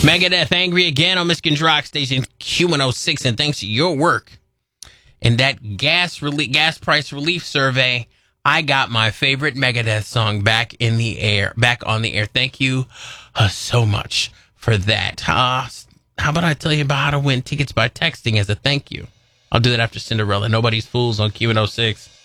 Megadeth angry again on Michigan's rock station Q106, and thanks to your work in that gas price relief survey, I got my favorite Megadeth song back on the air. Thank you so much for that. How about I tell you about how to win tickets by texting as a thank you? I'll do that after Cinderella. Nobody's Fools on Q106.